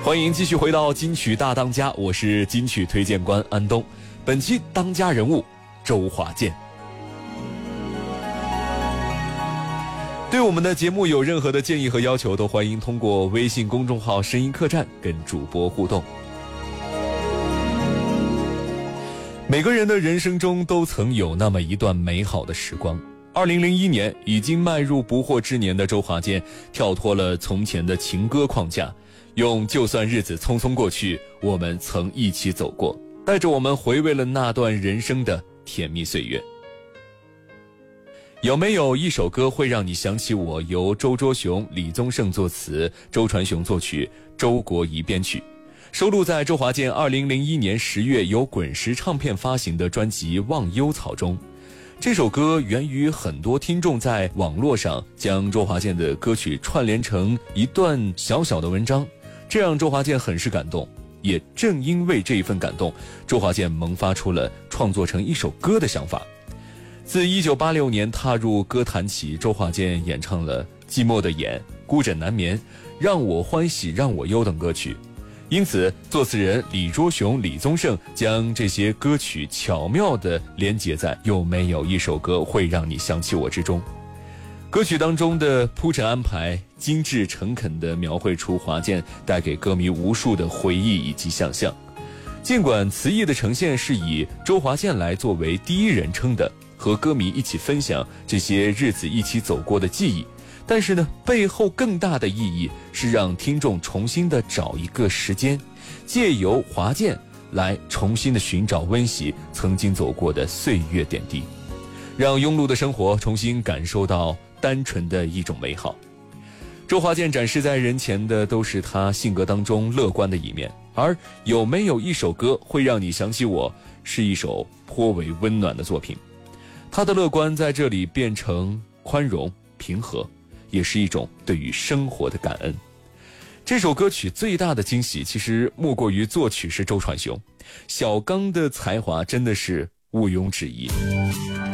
欢迎继续回到金曲大当家，我是金曲推荐官安东。本期当家人物周华健。对我们的节目有任何的建议和要求，都欢迎通过微信公众号声音客栈跟主播互动。每个人的人生中都曾有那么一段美好的时光。2001年，已经迈入不惑之年的周华健跳脱了从前的情歌框架，用就算日子匆匆过去，我们曾一起走过，带着我们回味了那段人生的甜蜜岁月。有没有一首歌会让你想起我？由周卓雄、李宗盛作词，周传雄作曲，周国仪编曲，收录在周华健2001年10月由滚石唱片发行的专辑《忘忧草》中。这首歌源于很多听众在网络上将周华健的歌曲串联成一段小小的文章，这让周华健很是感动。也正因为这一份感动，周华健萌发出了创作成一首歌的想法。自1986年踏入歌坛起，周华健演唱了《寂寞的眼》、《孤枕难眠》、《让我欢喜让我忧》等歌曲，因此作词人李卓雄、李宗盛将这些歌曲巧妙地连结在有没有一首歌会让你想起我之中。歌曲当中的铺陈安排精致诚恳地描绘出华健带给歌迷无数的回忆以及想象。尽管词意的呈现是以周华健来作为第一人称的，和歌迷一起分享这些日子一起走过的记忆，但是呢，背后更大的意义是让听众重新的找一个时间，借由华健来重新的寻找温习曾经走过的岁月点滴，让庸碌的生活重新感受到单纯的一种美好。周华健展示在人前的都是他性格当中乐观的一面，而有没有一首歌会让你想起我，是一首颇为温暖的作品。他的乐观在这里变成宽容平和，也是一种对于生活的感恩。这首歌曲最大的惊喜其实莫过于作曲是周传雄，小刚的才华真的是毋庸置疑。